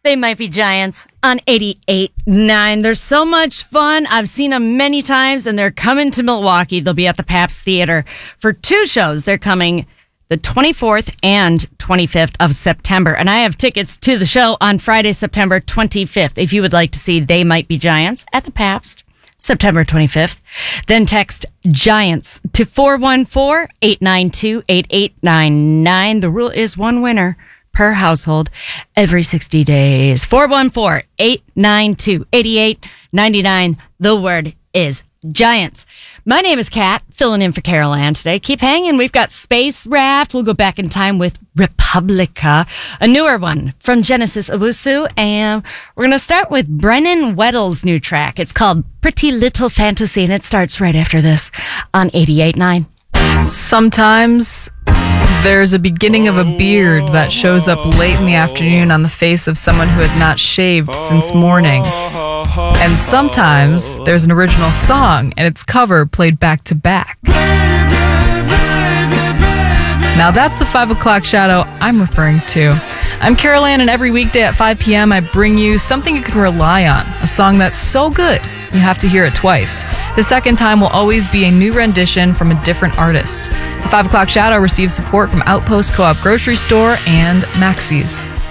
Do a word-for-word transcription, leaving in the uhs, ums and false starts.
They Might Be Giants on eighty-eight point nine. They're so much fun. I've seen them many times, and they're coming to Milwaukee. They'll be at the Pabst Theater for two shows. They're coming the twenty-fourth and twenty-fifth of September. And I have tickets to the show on Friday, September twenty-fifth. If you would like to see They Might Be Giants at the Pabst, September twenty-fifth, then text GIANTS to four one four, eight nine two, eight eight nine nine. The rule is one winner per household every sixty days. four one four, eight nine two, eight eight nine nine. The word is GIANTS. My name is Kat, filling in for Carol Ann today. Keep hanging. We've got Space Raft. We'll go back in time with Republica, a newer one from Genesis Owusu. And we're going to start with Brennan Weddle's new track. It's called Pretty Little Fantasy, and it starts right after this on eighty-eight point nine. Sometimes there's a beginning of a beard that shows up late in the afternoon on the face of someone who has not shaved since morning. And sometimes there's an original song and its cover played back to back. Now that's the five o'clock shadow I'm referring to. I'm Carol Ann, and every weekday at five p.m. I bring you something you can rely on, a song that's so good you have to hear it twice. The second time will always be a new rendition from a different artist. The five o'clock shadow receives support from Outpost Co-op Grocery Store and Maxey's.